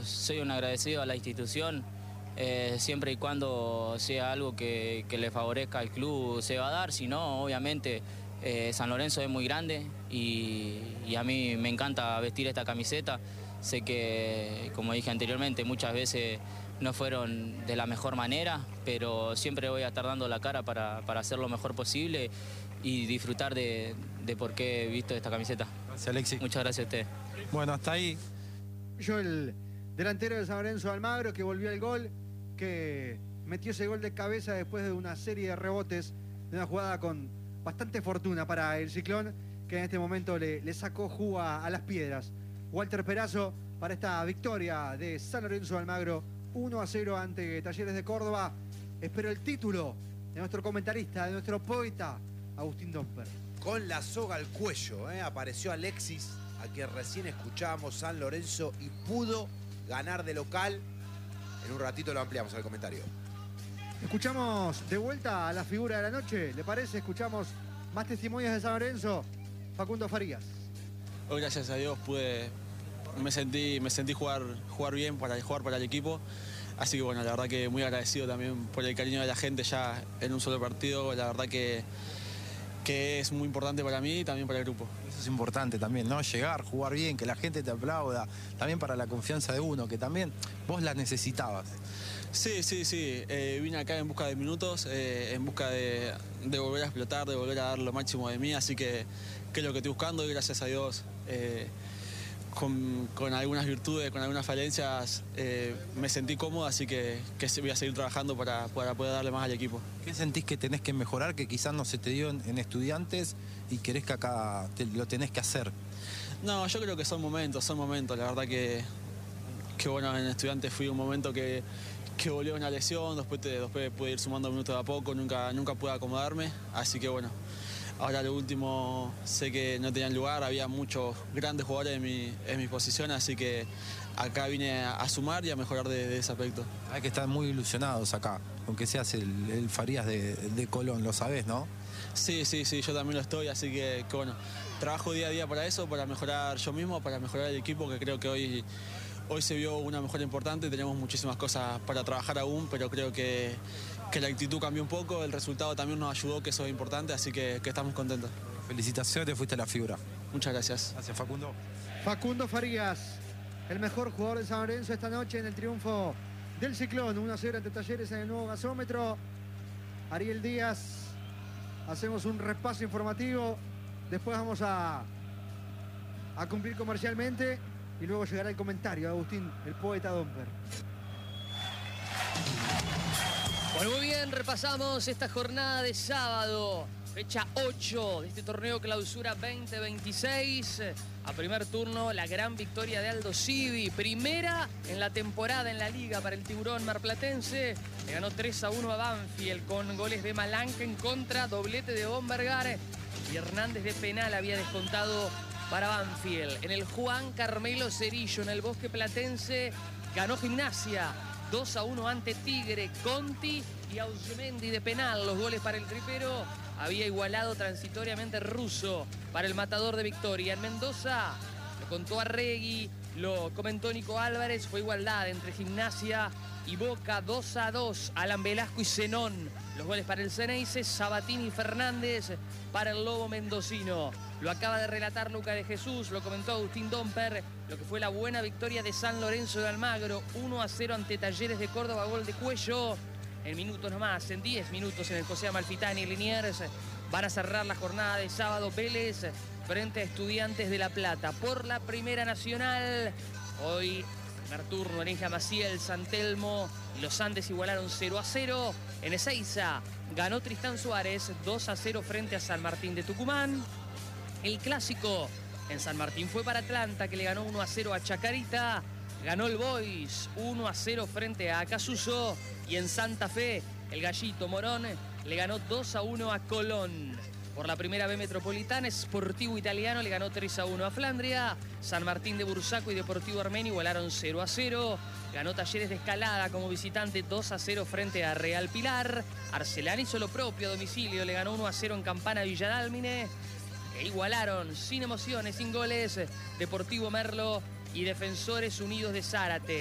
soy un agradecido a la institución. Siempre y cuando sea algo que le favorezca al club se va a dar, si no, obviamente San Lorenzo es muy grande y a mí me encanta vestir esta camiseta. Sé que, como dije anteriormente, muchas veces no fueron de la mejor manera, pero siempre voy a estar dando la cara para hacer lo mejor posible y disfrutar de por qué he visto esta camiseta. Gracias, Alexis. Muchas gracias a usted. Bueno, hasta ahí. Yo, el delantero de San Lorenzo, Almagro, que volvió al gol, que metió ese gol de cabeza después de una serie de rebotes, de una jugada con bastante fortuna para el Ciclón, que en este momento le sacó jugo a las piedras. Walter Perazo para esta victoria de San Lorenzo Almagro, 1-0 ante Talleres de Córdoba. Espero el título de nuestro comentarista, de nuestro poeta, Agustín Domper. Con la soga al cuello, apareció Alexis, a quien recién escuchábamos, San Lorenzo, y pudo ganar de local. En un ratito lo ampliamos al comentario. Escuchamos de vuelta a la figura de la noche, ¿le parece? Escuchamos más testimonios de San Lorenzo. Facundo Farías. Hoy, gracias a Dios, me sentí jugar bien, jugar para el equipo. Así que bueno, la verdad que muy agradecido también por el cariño de la gente ya en un solo partido. La verdad que es muy importante para mí y también para el grupo. Eso es importante también, ¿no? Llegar, jugar bien, que la gente te aplauda. También para la confianza de uno, que también vos la necesitabas. Sí. Vine acá en busca de minutos, en busca de volver a explotar, de volver a dar lo máximo de mí. Así que es lo que estoy buscando y gracias a Dios, con algunas virtudes, con algunas falencias, me sentí cómodo, así que voy a seguir trabajando para poder darle más al equipo. ¿Qué sentís que tenés que mejorar, que quizás no se te dio en Estudiantes y querés que acá lo tenés que hacer? No, yo creo que son momentos. La verdad que bueno, en Estudiantes fui un momento que volvió una lesión, después pude ir sumando minutos de a poco, nunca pude acomodarme, así que bueno. Ahora lo último, sé que no tenían lugar, había muchos grandes jugadores en mi posición, así que acá vine a sumar y a mejorar de ese aspecto. Hay que estar muy ilusionados acá, aunque seas el Farías de Colón, lo sabés, ¿no? Sí, yo también lo estoy, así que bueno, trabajo día a día para eso, para mejorar yo mismo, para mejorar el equipo, que creo que hoy se vio una mejora importante. Tenemos muchísimas cosas para trabajar aún, pero creo que la actitud cambió un poco, el resultado también nos ayudó, que eso es importante, así que estamos contentos. Felicitaciones, fuiste la figura. Muchas gracias. Gracias, Facundo. Facundo Farías, el mejor jugador de San Lorenzo esta noche en el triunfo del Ciclón, 1-0 ante Talleres en el nuevo gasómetro. Ariel Díaz, hacemos un repaso informativo, después vamos a cumplir comercialmente y luego llegará el comentario de Agustín, el poeta Domper. Bueno, muy bien, repasamos esta jornada de sábado, fecha 8 de este torneo Clausura 2026. A primer turno, la gran victoria de Aldo Civi, primera en la temporada en la liga para el Tiburón marplatense. Le ganó 3-1 a Banfield con goles de Malanca en contra, doblete de Bombergar y Hernández de penal había descontado para Banfield. En el Juan Carmelo Cerillo, en el Bosque Platense, ganó Gimnasia 2-1 ante Tigre. Conti y Ausmendi de penal, los goles para el tripero. Había igualado transitoriamente Russo para el matador de Victoria. En Mendoza lo contó Arregui, lo comentó Nico Álvarez, fue igualdad entre Gimnasia y Boca, 2-2. Alan Velasco y Zenón, los goles para el Ceneice. Sabatini y Fernández para el Lobo mendocino. Lo acaba de relatar Luca de Jesús, lo comentó Agustín Domper, lo que fue la buena victoria de San Lorenzo de Almagro, 1-0 ante Talleres de Córdoba, gol de Cuello. En minutos nomás, en 10 minutos en el José Amalfitani y Liniers van a cerrar la jornada de sábado. Vélez frente a Estudiantes de La Plata. Por la Primera Nacional, hoy primer turno, Arenja Maciel, San Telmo y los Andes igualaron 0-0. En Ezeiza ganó Tristán Suárez 2-0 frente a San Martín de Tucumán. El clásico en San Martín fue para Atlanta, que le ganó 1-0 a Chacarita. Ganó el Boys 1-0 frente a Acasuso. Y en Santa Fe, el Gallito Morón le ganó 2-1 a Colón. Por la primera B metropolitana, Sportivo Italiano le ganó 3-1 a Flandria. San Martín de Bursaco y Deportivo Armenio igualaron 0-0. Ganó Talleres de Escalada como visitante 2-0 frente a Real Pilar. Arcelana hizo lo propio a domicilio, le ganó 1-0 en Campana Villadálmine. E igualaron sin emociones, sin goles, Deportivo Merlo y Defensores Unidos de Zárate.